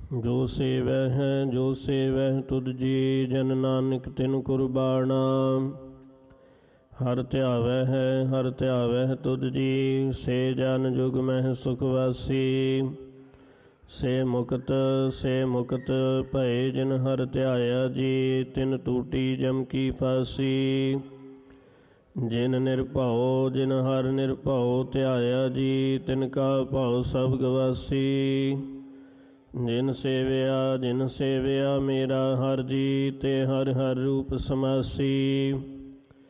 ਜੋ ਸੇਵੈ ਹੈ ਜੋ ਸੇਵੈ ਤੁਧ ਜੀ, ਜਨ ਨਾਨਕ ਤਿਨ ਕੁਰਬਾਨਾ। ਹਰ ਧਿਆਵੈ ਹੈ ਹਰ ਧਿਆਵੈ ਤੁਧ ਜੀ, ਸੇ ਜਨ ਜੁਗ ਮਹਿ ਸੁਖ ਵਾਸੀ। ਸੇ ਮੁਕਤ ਭਏ ਜਿਨ ਹਰ ਧਿਆਇਆ ਜੀ, ਤਿਨ ਟੂਟੀ ਜਮ ਕੀ ਫਾਸੀ। ਜਿਨ ਹਰ ਨਿਰਭਉ ਧਿਆਇਆ ਜੀ, ਤਿਨ ਕਾ ਭਉ ਸਭ ਗਵਾਸੀ। ਜਿਨ ਸੇਵਿਆ ਮੇਰਾ ਹਰ ਜੀ, ਤੇ ਹਰ ਹਰ ਰੂਪ ਸਮਾਸੀ।